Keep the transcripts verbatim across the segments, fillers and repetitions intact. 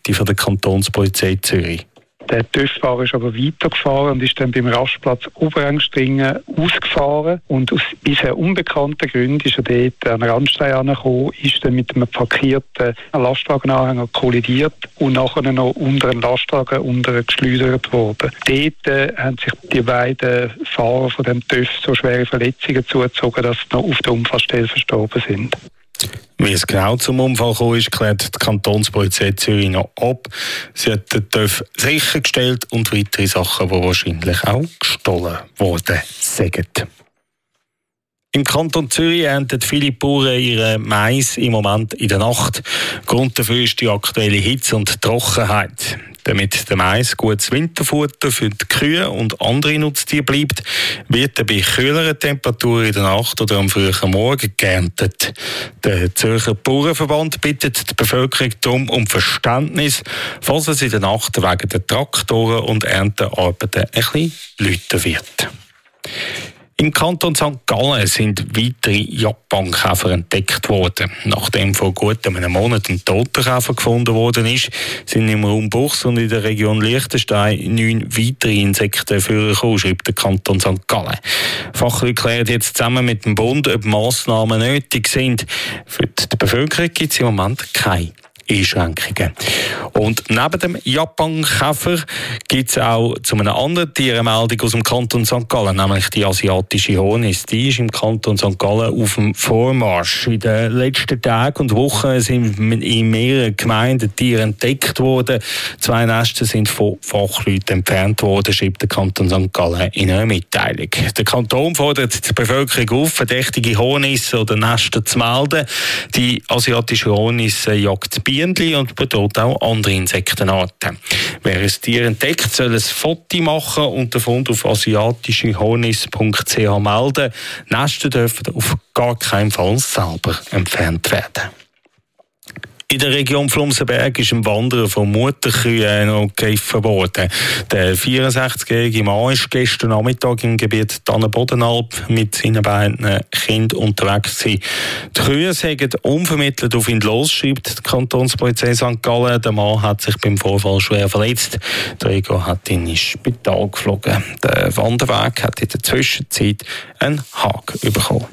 Seite von der Kantonspolizei Zürich. Der TÜV-Fahrer ist aber weitergefahren und ist dann beim Rastplatz Oberengstringen ausgefahren. Und aus bisher unbekannten Gründen ist er dort an den Randstein angekommen, ist dann mit einem parkierten Lastwagenanhänger kollidiert und nachher noch unter einen Lastwagen unter geschleudert worden. Dort äh, haben sich die beiden Fahrer von dem TÜV so schwere Verletzungen zugezogen, dass sie noch auf der Unfallstelle verstorben sind. Wie es genau zum Unfall kam, klärt die Kantonspolizei Zürich noch ab. Sie hat den TÜV sichergestellt und weitere Sachen, die wahrscheinlich auch gestohlen worden sind. Im Kanton Zürich ernten viele Bauern ihren Mais im Moment in der Nacht. Grund dafür ist die aktuelle Hitze und Trockenheit. Damit der Mais gutes Winterfutter für die Kühe und andere Nutztiere bleibt, wird er bei kühleren Temperaturen in der Nacht oder am frühen Morgen geerntet. Der Zürcher Bauernverband bittet die Bevölkerung darum um Verständnis, falls es in der Nacht wegen der Traktoren und Erntearbeiten ein bisschen lauter wird. Im Kanton Sankt Gallen sind weitere Japankäfer entdeckt worden. Nachdem vor gut einem Monat ein toter Käfer gefunden worden ist, sind im Raum Buchs und in der Region Liechtenstein neun weitere Insekten vorgekommen, schreibt der Kanton Sankt Gallen. Fachleute klären jetzt zusammen mit dem Bund, ob Massnahmen nötig sind. Für die Bevölkerung gibt es im Moment keine Einschränkungen. Und neben dem Japankäfer gibt es auch zu einer anderen Tiermeldung aus dem Kanton Sankt Gallen, nämlich die asiatische Hornis. Die ist im Kanton Sankt Gallen auf dem Vormarsch. In den letzten Tagen und Wochen sind in mehreren Gemeinden Tiere entdeckt worden. Zwei Nester sind von Fachleuten entfernt worden, schreibt der Kanton Sankt Gallen in einer Mitteilung. Der Kanton fordert die Bevölkerung auf, verdächtige Hornisse oder Nester zu melden. Die asiatische Hornis jagt Bienen und bedroht auch andere Insektenarten. Wer ein Tier entdeckt, soll ein Foto machen und den Fund auf asiatische hornis punkt c h melden. Nester dürfen auf gar keinen Fall selber entfernt werden. In der Region Flumsenberg ist ein Wanderer von Mutterkühen noch gegriffen worden. Der vierundsechzigjährige Mann ist gestern Nachmittag im Gebiet Tannenbodenalp mit seinen beiden Kindern unterwegs gewesen. Die Kühe seien unvermittelt auf ihn los, schreibt die Kantonspolizei Sankt Gallen. Der Mann hat sich beim Vorfall schwer verletzt. Der Ego hat ihn ins Spital geflogen. Der Wanderweg hat in der Zwischenzeit einen Haken bekommen.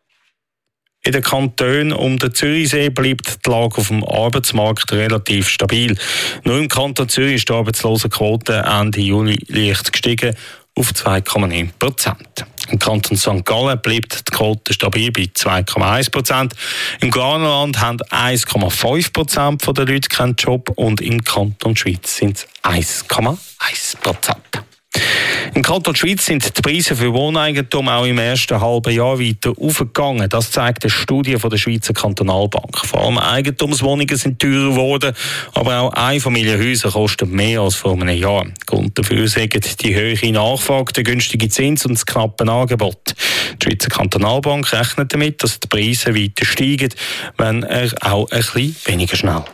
In den Kantonen um den Zürichsee bleibt die Lage auf dem Arbeitsmarkt relativ stabil. Nur im Kanton Zürich ist die Arbeitslosenquote Ende Juli leicht gestiegen auf zwei Komma neun Prozent. Im Kanton Sankt Gallen bleibt die Quote stabil bei zwei Komma eins Prozent. Im Glarnerland haben eins Komma fünf Prozent der Leute keinen Job und im Kanton Schweiz sind es eins Komma eins Prozent. Im Kanton Schweiz sind die Preise für Wohneigentum auch im ersten halben Jahr weiter aufgegangen. Das zeigt eine Studie von der Schweizer Kantonalbank. Vor allem Eigentumswohnungen sind teurer geworden, aber auch Einfamilienhäuser kosten mehr als vor einem Jahr. Grund dafür sagen die hohe Nachfrage, der günstige Zins und das knappe Angebot. Die Schweizer Kantonalbank rechnet damit, dass die Preise weiter steigen, wenn er auch ein bisschen weniger schnell.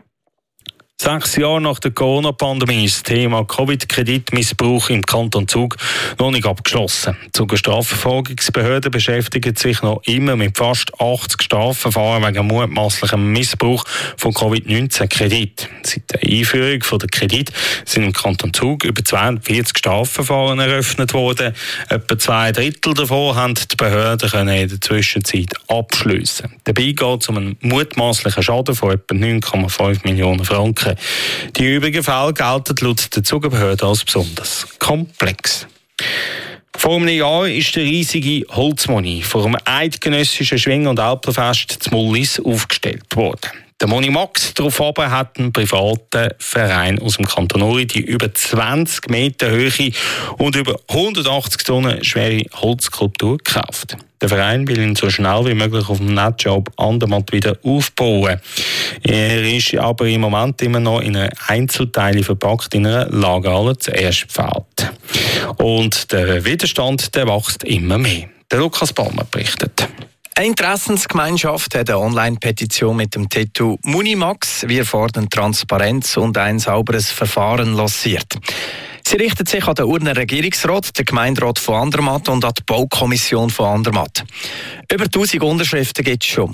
Sechs Jahre nach der Corona-Pandemie ist das Thema Covid-Kreditmissbrauch im Kanton Zug noch nicht abgeschlossen. Die Zuger Strafverfolgungsbehörde beschäftigt sich noch immer mit fast achtzig Strafverfahren wegen mutmaßlichem Missbrauch von Covid neunzehn Kredit. Seit der Einführung von der Kredit sind im Kanton Zug über zweihundertvierzig Strafverfahren eröffnet worden. Etwa zwei Drittel davon haben die Behörden in der Zwischenzeit abschliessen. Dabei geht es um einen mutmaßlichen Schaden von etwa neun Komma fünf Millionen Franken. Die übrigen Fälle gelten laut der Zugerbehörde als besonders komplex. Vor einem Jahr ist der riesige Holzmoni vor dem eidgenössischen Schwing- und Alpenfest zu Mullis aufgestellt worden. Der Moni Max daraufhin hat einen privaten Verein aus dem Kanton Uri die über zwanzig Meter hohe und über hundertachtzig Tonnen schwere Holzskulptur gekauft. Der Verein will ihn so schnell wie möglich auf dem Netzjob Andermatt wieder aufbauen. Er ist aber im Moment immer noch in einer Einzelteile verpackt in einer Lagerhalle zu Erstpfad. Und der Widerstand der wächst immer mehr. Der Lukas Palmer berichtet. Eine Interessensgemeinschaft hat eine Online-Petition mit dem Titel «Munimax, wir fordern Transparenz und ein sauberes Verfahren» lanciert. Sie richtet sich an den Urner Regierungsrat, den Gemeinderat von Andermatt und an die Baukommission von Andermatt. Über tausend Unterschriften gibt es schon.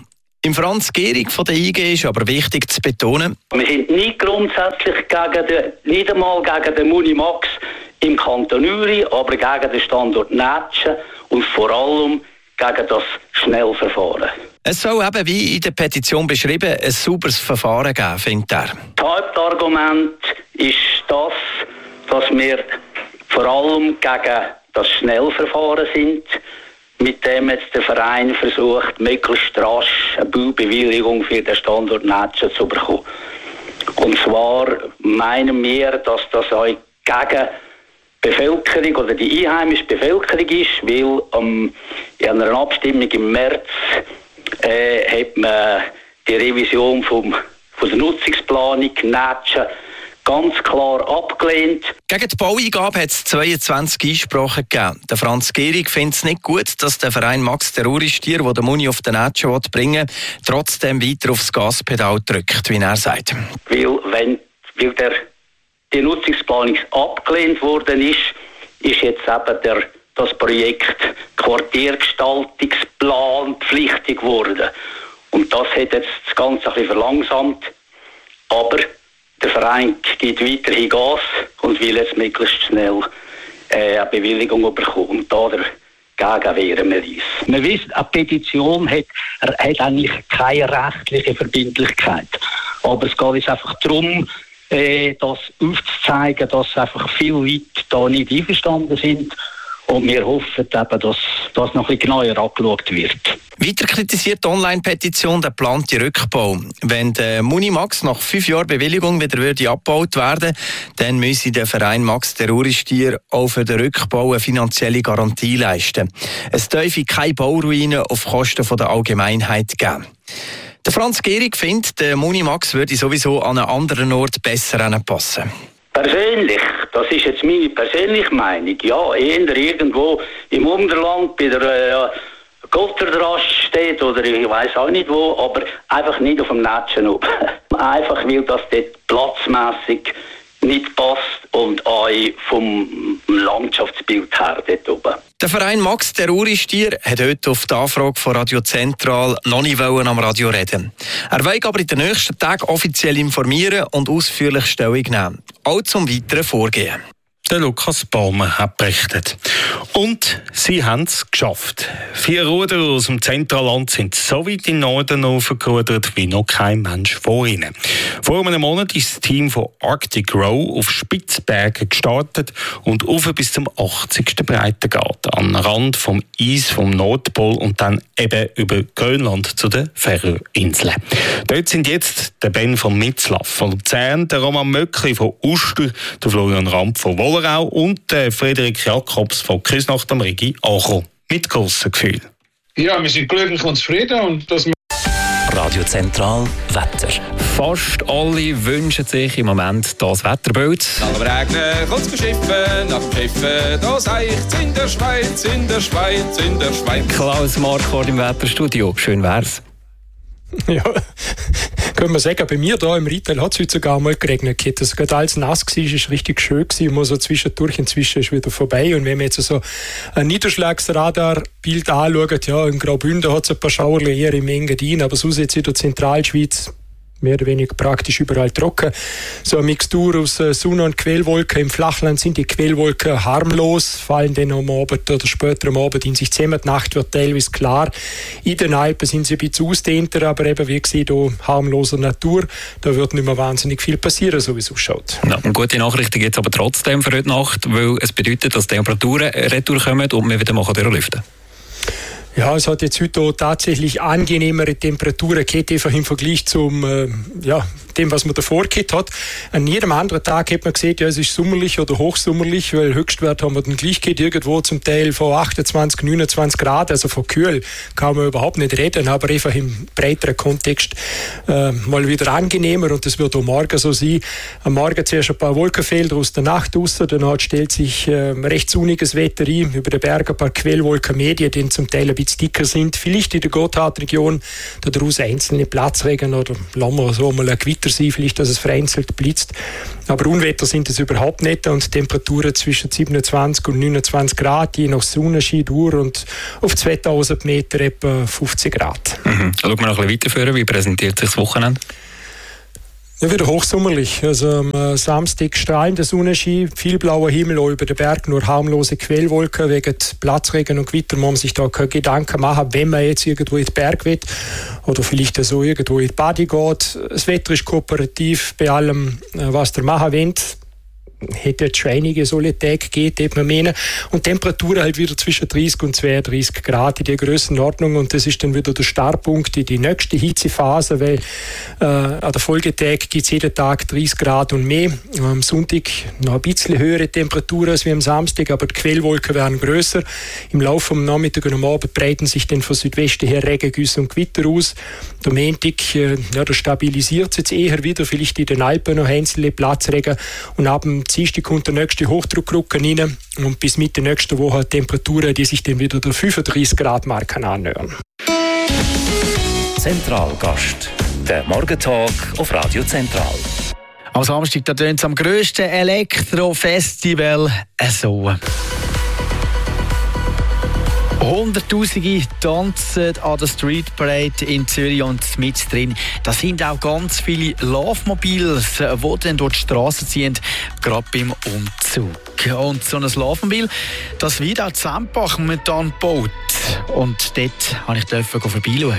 Im Franz Gehrig von der I G ist aber wichtig zu betonen: Wir sind nicht grundsätzlich gegen den, nicht einmal gegen den Munimax im Kanton Uri, aber gegen den Standort Nätschen und vor allem gegen das Schnellverfahren. Es soll eben, wie in der Petition beschrieben, ein sauberes Verfahren geben, findet er. Das Hauptargument ist das, dass wir vor allem gegen das Schnellverfahren sind, mit dem jetzt der Verein versucht, möglichst rasch eine Baubewilligung für den Standort Nätschen zu bekommen. Und zwar meinen wir, dass das auch gegen die Bevölkerung oder die einheimische Bevölkerung ist, weil ähm, in einer Abstimmung im März äh, hat man die Revision vom, von der Nutzungsplanung Nätschen ganz klar abgelehnt. Gegen die Baueingabe hat es zweiundzwanzig Einsprachen gegeben. Der Franz Gehrig findet es nicht gut, dass der Verein Max der Uri-Stier, der den Muni auf den Nätschen bringen will, trotzdem weiter aufs Gaspedal drückt, wie er sagt. Weil, wenn, weil der, die Nutzungsplanung abgelehnt worden ist, ist jetzt eben der, das Projekt Quartiergestaltungsplan pflichtig geworden. Und das hat jetzt das Ganze ein bisschen verlangsamt. Aber der Verein gibt weiterhin Gas und will jetzt möglichst schnell äh, eine Bewilligung bekommen. Und da dagegen wehren wir uns. Wir wissen, eine Petition hat, hat eigentlich keine rechtliche Verbindlichkeit. Aber es geht jetzt einfach darum, äh, das aufzuzeigen, dass einfach viele Leute da nicht einverstanden sind. Und wir hoffen eben, dass das noch ein bisschen genauer angeschaut wird. Weiter kritisiert die Online-Petition den geplanten Rückbau. Wenn der Munimax nach fünf Jahren Bewilligung wieder würde abgebaut werden, dann müsse der Verein Max der Uri-Stier auch für den Rückbau eine finanzielle Garantie leisten. Es dürfe keine Bauruinen auf Kosten der Allgemeinheit geben. Der Franz Gehrig findet, der Munimax würde sowieso an einen anderen Ort besser passen. Persönlich, das ist jetzt meine persönliche Meinung, ja, eher irgendwo im Unterland bei der äh, Gotterdrasch steht oder ich weiß auch nicht wo, aber einfach nicht auf dem Nätschen oben. Einfach weil das dort platzmässig nicht passt und auch vom Landschaftsbild her dort oben. Der Verein Max der Uri-Stier hat heute auf die Anfrage von Radio Zentral noch nicht am Radio reden. Er will aber in den nächsten Tagen offiziell informieren und ausführlich Stellung nehmen. Auch zum weiteren Vorgehen. Der Lukas Baumer hat berichtet. Und sie haben es geschafft. Vier Ruder aus dem Zentralland sind so weit in den Norden aufgerudert wie noch kein Mensch vor ihnen. Vor einem Monat ist das Team von Arctic Row auf Spitzbergen gestartet und auf bis zum achtzigsten Breitengrad an den Rand vom Eis vom Nordpol und dann eben über Grönland zu den Färöerinseln. Dort sind jetzt der Ben von Mitzlaff von Luzern, der Roman Möckli von Uster, der Florian Ramp von Wollerau und der Frederik Jakobs von Küsnacht am Rigi angekommen. Mit grossem Gefühl. Ja, wir sind glücklich und zufrieden. Und dass wir Radio Zentral Wetter. Fast alle wünschen sich im Moment das Wetterbild. Nach dem Regnen kommt's geschiffen, nach dem Schiffen, da seicht's in der Schweiz, in der Schweiz, in der Schweiz. Klaus Marquardt im Wetterstudio, schön wär's. Ja, können wir sagen, bei mir hier im Retail hat es heute sogar mal geregnet. Also gerade als nass war, ist es richtig schön gewesen. Immer so zwischendurch, inzwischen ist wieder vorbei. Und wenn man jetzt so ein Niederschlagsradarbild anschaut, ja, in Graubünden hat es ein paar Schauerle eher im Engadin, aber sonst jetzt in der Zentralschweiz mehr oder weniger praktisch überall trocken. So eine Mixtur aus Sonne und Quellwolken. Im Flachland sind die Quellwolken harmlos, fallen dann am Abend oder später am Abend in sich zusammen. Die Nacht wird teilweise klar. In den Alpen sind sie ein bisschen ausdehnter, aber eben, wie gesagt, hier harmloser Natur. Da wird nicht mehr wahnsinnig viel passieren, so wie es ausschaut. Ja, eine gute Nachricht gibt es aber trotzdem für heute Nacht, weil es bedeutet, dass die Temperaturen retour kommen und wir wieder mal durchlüften. Ja, es hat jetzt heute auch tatsächlich angenehmere Temperaturen gehabt, einfach im Vergleich zum, äh, ja, dem, was man davor gehabt hat. An jedem anderen Tag hat man gesehen, ja, es ist sommerlich oder hochsommerlich, weil Höchstwert haben wir dann gleich gehabt, irgendwo zum Teil von achtundzwanzig, neunundzwanzig Grad, also von kühl kann man überhaupt nicht reden, aber einfach im breiteren Kontext äh, mal wieder angenehmer und das wird auch morgen so sein. Am Morgen zuerst ein paar Wolkenfelder aus der Nacht raus, danach stellt sich äh, recht sonniges Wetter ein, über den Bergen ein paar Quellwolkenmedien, die zum Teil ein bisschen dicker sind, vielleicht in der Gotthardregion, daraus einzelne Platzregen oder lassen wir so mal ein Gewitter Gewitter sein, vielleicht, dass es vereinzelt blitzt. Aber Unwetter sind es überhaupt nicht und Temperaturen zwischen siebenundzwanzig und neunundzwanzig Grad, je nach Sonnenschein durch und auf zweitausend Meter etwa fünfzig Grad. Mhm. Schauen wir noch ein bisschen weiterführen. Wie präsentiert sich das Wochenende? Ja, wieder hochsommerlich. Also am Samstag strahlender Sonnenschein, viel blauer Himmel, auch über den Berg, nur harmlose Quellwolken. Wegen Platzregen und Gewitter muss man sich da keine Gedanken machen, wenn man jetzt irgendwo in den Berg will oder vielleicht so irgendwo in die Bade geht. Das Wetter ist kooperativ bei allem, was ihr machen wollt. Hätte jetzt schon einige solche Tage gegeben, man meinen. Und Temperaturen halt wieder zwischen dreißig und zweiunddreißig Grad in der Grössenordnung. Und das ist dann wieder der Startpunkt in die nächste Hitzephase, weil äh, an der Folgetag gibt es jeden Tag dreißig Grad und mehr. Am Sonntag noch ein bisschen höhere Temperaturen als wie am Samstag, aber die Quellwolken werden grösser. Im Laufe des Nachmittags und am Abend breiten sich dann von Südwesten her Regengüsse und Gewitter aus. Der Montag, äh, ja, da stabilisiert es jetzt eher wieder, vielleicht in den Alpen noch einzelne Platzregen. Und ab dem Dienstag kommt der nächste Hochdruckrücken rein und bis Mitte nächster Woche Temperaturen, die sich dann wieder der fünfunddreißig Grad Marke annähern. Zentralgast, der Morgentalk auf Radio Zentral. Am Samstag tönt es am grössten Elektrofestival so. Hunderttausende tanzen an der Street Parade in Zürich und mit drin. Da sind auch ganz viele Laufmobiles, die dann durch die Straße ziehen, gerade beim Umzug. Und so ein Laufmobil, das wird auch in Sempach momentan gebaut. Und dort durfte ich vorbeischauen.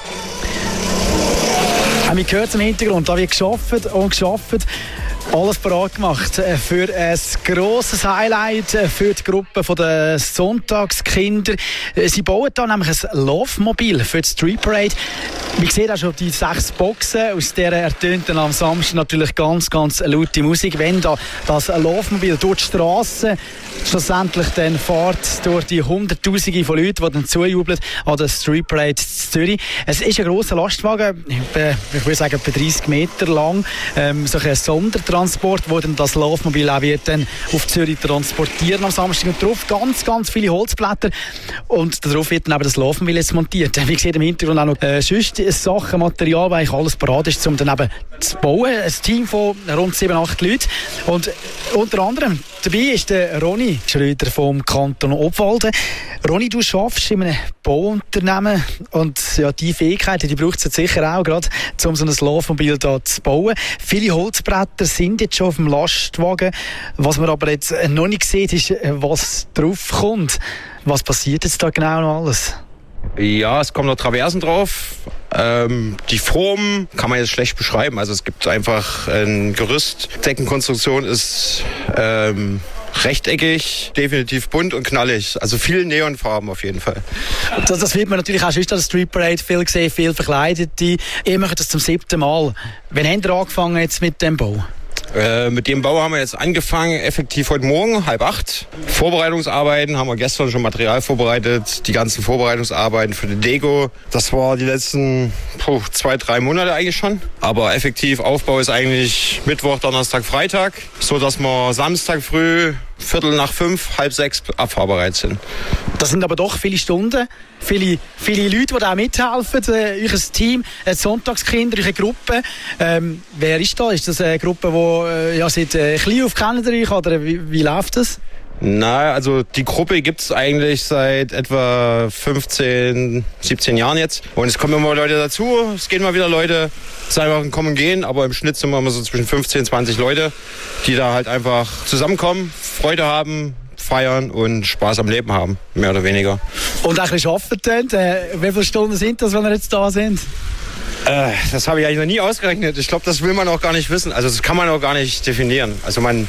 Wir hören im Hintergrund, da wird geschafft und geschafft. Alles bereit gemacht für ein grosses Highlight für die Gruppe der Sonntagskinder. Sie bauen da nämlich ein Laufmobil für die Street Parade. Wir sehen auch schon die sechs Boxen, aus deren ertönt dann am Samstag natürlich ganz, ganz laute Musik. Wenn da das Laufmobil durch die Straße schlussendlich dann fährt, durch die Hunderttausende von Leuten, die dann zujubeln an der Street Parade in Zürich. Es ist ein grosser Lastwagen, ich würde sagen etwa dreißig Meter lang, ähm, so ein Sondertransport, wo dann das Laufmobil auch wird dann auf Zürich transportieren am Samstag. Und drauf ganz, ganz viele Holzblätter und darauf wird dann eben das Laufmobil jetzt montiert. Wie gesagt, im Hintergrund auch noch äh, sonst Sachen, Material, weil eigentlich alles bereit ist, um dann eben zu bauen. Ein Team von rund sieben, acht Leuten. Und unter anderem dabei ist der Ronny Schröder vom Kanton Obwalden. Ronny, du arbeitest in einem Bauunternehmen und ja, die Fähigkeiten, die braucht es sicher auch gerade, um so ein Laufmobil da zu bauen. Viele Holzbretter sind jetzt schon auf dem Lastwagen. Was man aber jetzt noch nicht sieht, ist, was drauf kommt. Was passiert jetzt da genau noch alles? Ja, es kommen noch Traversen drauf. Ähm, die Form kann man jetzt schlecht beschreiben. Also es gibt einfach ein Gerüst. Deckenkonstruktion ist ähm, rechteckig, definitiv bunt und knallig. Also viele Neonfarben auf jeden Fall. Das, das wird man natürlich auch schon an der Street Parade viel gesehen, viel Verkleidete. Ihr macht das zum siebten Mal. Wann habt ihr angefangen jetzt mit dem Bau? Äh, mit dem Bau haben wir jetzt angefangen, effektiv heute Morgen, halb acht. Vorbereitungsarbeiten, haben wir gestern schon Material vorbereitet, die ganzen Vorbereitungsarbeiten für den Deko. Das war die letzten puh, zwei, drei Monate eigentlich schon. Aber effektiv Aufbau ist eigentlich Mittwoch, Donnerstag, Freitag, so dass wir Samstag früh Viertel nach fünf, halb sechs abfahrbereit sind. Das sind aber doch viele Stunden, viele, viele Leute, die da mithelfen, äh, euer Team, äh, Sonntagskinder, eure Gruppe. Ähm, wer ist da? Ist das eine Gruppe, die äh, ja, seit äh, klein auf kennt ihr euch, oder wie, wie läuft das? Na, also die Gruppe gibt es eigentlich seit etwa fünfzehn, siebzehn Jahren jetzt. Und es kommen immer Leute dazu, es gehen mal wieder Leute, es ist einfach ein Kommen und Gehen, aber im Schnitt sind wir immer so zwischen fünfzehn, zwanzig Leute, die da halt einfach zusammenkommen, Freude haben, feiern und Spaß am Leben haben, mehr oder weniger. Und ein bisschen arbeiten, äh, wie viele Stunden sind das, wenn wir jetzt da sind? Äh, das habe ich eigentlich noch nie ausgerechnet. Ich glaube, das will man auch gar nicht wissen. Also das kann man auch gar nicht definieren. Also man,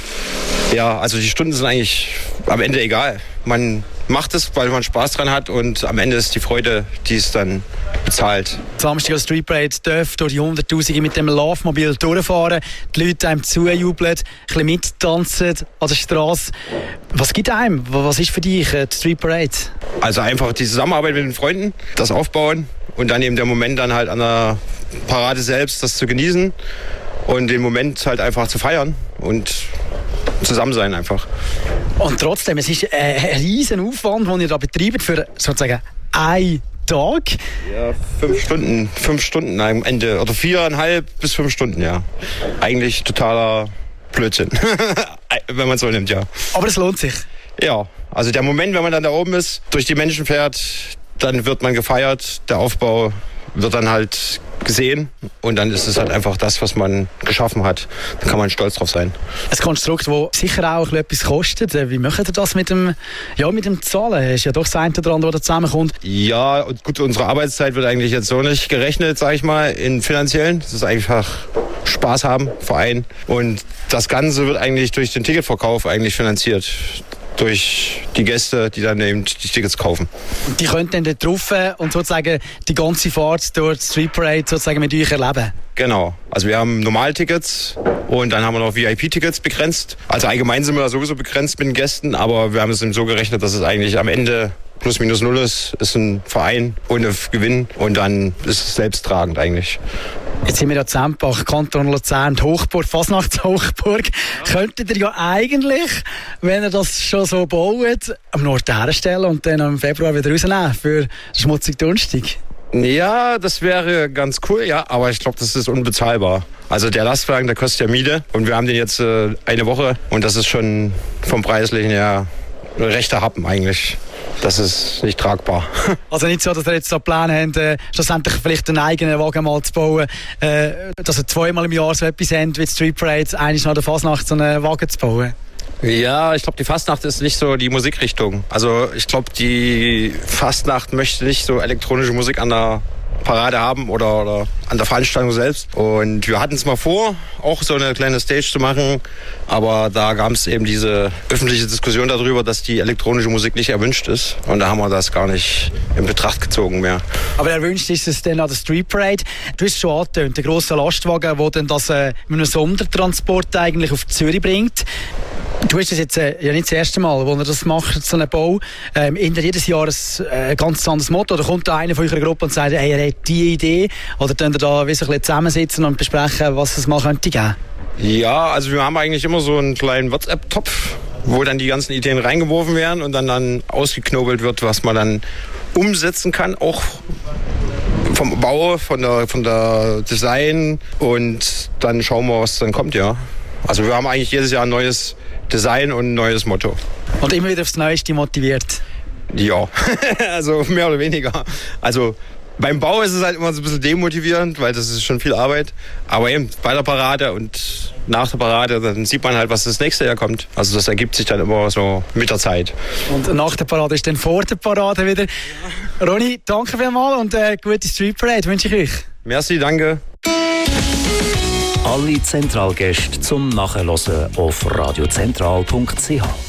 ja, also die Stunden sind eigentlich am Ende egal. Man macht es, weil man Spaß dran hat und am Ende ist die Freude, die es dann bezahlt. Samstag als Street Parade dürfen durch die Hunderttausende mit dem Laufmobil durchfahren, die Leute einem zujubeln, ein bisschen mittanzen an der Straße. Was gibt einem? Was ist für dich die Street Parade? Also einfach die Zusammenarbeit mit den Freunden, das Aufbauen und dann eben der Moment dann halt an der Parade selbst, das zu genießen und den Moment halt einfach zu feiern und zusammen sein einfach. Und trotzdem, es ist ein riesen Aufwand, den ihr da betreibt für sozusagen einen Tag? Ja, fünf Stunden. Fünf Stunden am Ende. Oder viereinhalb bis fünf Stunden, ja. Eigentlich totaler Blödsinn. Wenn man es so nimmt, ja. Aber es lohnt sich. Ja, also der Moment, wenn man dann da oben ist, durch die Menschen fährt, dann wird man gefeiert. Der Aufbau wird dann halt gesehen und dann ist es halt einfach das, was man geschaffen hat. Da kann man stolz drauf sein. Ein Konstrukt, das sicher auch etwas kostet. Wie macht ihr das mit dem, ja, mit dem Zahlen? Es ist ja doch das eine oder andere, das zusammenkommt. Ja, und gut, unsere Arbeitszeit wird eigentlich jetzt so nicht gerechnet, sage ich mal, in finanziellen. Das ist einfach Spaß haben, Verein. Und das Ganze wird eigentlich durch den Ticketverkauf eigentlich finanziert. Durch die Gäste, die dann eben die Tickets kaufen. Die können dann dort drauf und sozusagen die ganze Fahrt durch die Street Parade sozusagen mit euch erleben? Genau. Also wir haben Normaltickets und dann haben wir noch V I P-Tickets begrenzt. Also allgemein sind wir sowieso begrenzt mit den Gästen, aber wir haben es eben so gerechnet, dass es eigentlich am Ende plus minus null ist. Ist ein Verein ohne Gewinn und dann ist es selbsttragend eigentlich. Jetzt sind wir ja Zempach, Kanton Luzern, die Hochburg, Fasnachtshochburg. Ja. Könntet ihr ja eigentlich, wenn ihr das schon so baut, am Nord herstellen und dann im Februar wieder rausnehmen für schmutzig Donnerstag? Ja, das wäre ganz cool, ja, aber ich glaube, das ist unbezahlbar. Also der Lastwagen, der kostet ja Miete und wir haben den jetzt äh, eine Woche und das ist schon vom Preislichen her ein rechter Happen eigentlich. Das ist nicht tragbar. Also nicht so, dass ihr jetzt so Pläne habt, äh, schlussendlich vielleicht einen eigenen Wagen mal zu bauen, äh, dass ihr zweimal im Jahr so etwas habt, wie die Street Parade, einmal nach der Fasnacht so einen Wagen zu bauen? Ja, ich glaube, die Fastnacht ist nicht so die Musikrichtung. Also ich glaube, die Fastnacht möchte nicht so elektronische Musik an der Parade haben oder, oder an der Veranstaltung selbst. Und wir hatten es mal vor, auch so eine kleine Stage zu machen, aber da gab es eben diese öffentliche Diskussion darüber, dass die elektronische Musik nicht erwünscht ist. Und da haben wir das gar nicht in Betracht gezogen mehr. Aber erwünscht ist es dann an der Street Parade. Du hast es schon angetönt, der grosse Lastwagen, der dann das äh, mit einem Sondertransport eigentlich auf Zürich bringt. Du hast das jetzt äh, ja nicht das erste Mal, wo ihr das macht, so einen Bau. Ähm, ändert jedes Jahr ein äh, ganz anderes Motto. Oder kommt da einer von eurer Gruppe und sagt, hey, er hat diese Idee? Oder könnt ihr da wie so ein bisschen zusammensitzen und besprechen, was es mal könnte geben? Ja, also wir haben eigentlich immer so einen kleinen WhatsApp-Topf, wo dann die ganzen Ideen reingeworfen werden und dann, dann ausgeknobelt wird, was man dann umsetzen kann. Auch vom Bau, von der, von der Design. Und dann schauen wir, was dann kommt, ja. Also wir haben eigentlich jedes Jahr ein neues Design und ein neues Motto. Und immer wieder aufs Neueste motiviert? Ja, also mehr oder weniger. Also beim Bau ist es halt immer so ein bisschen demotivierend, weil das ist schon viel Arbeit. Aber eben bei der Parade und nach der Parade, dann sieht man halt, was das nächste Jahr kommt. Also das ergibt sich dann immer so mit der Zeit. Und nach der Parade ist dann vor der Parade wieder. Ja. Ronny, danke vielmals und äh, gute Street Parade wünsche ich euch. Merci, danke. Alle Zentralgäste zum Nachhören auf radiozentral punkt c h.